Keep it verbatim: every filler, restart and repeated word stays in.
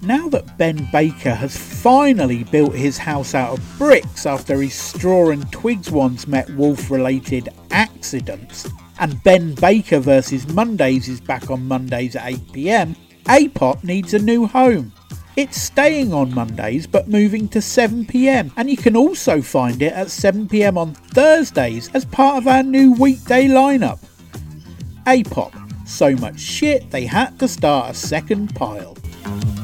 Now that Ben Baker has finally built his house out of bricks after his straw and twigs once met wolf-related accidents, and Ben Baker versus Mondays is back on Mondays at eight p m, A-Pop needs a new home. It's staying on Mondays but moving to seven p m, and you can also find it at seven p m on Thursdays as part of our new weekday lineup. A-Pop, so much shit they had to start a second pile.